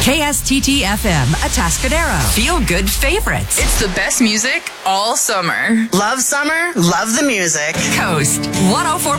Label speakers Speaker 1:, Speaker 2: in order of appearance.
Speaker 1: KSTT FM, Atascadero. Feel good favorites.
Speaker 2: It's the best music all summer.
Speaker 3: Love summer, love the music.
Speaker 1: Coast 104.